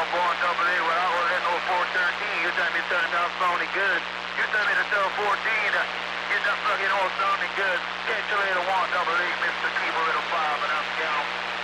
going double A. Well, I was at no 413. You tell me turning down sounding good. You tell me to tell 14. Get that fucking all sounding good. Catch you later, one double A, Mr. Keeper at a 5, and I'm down.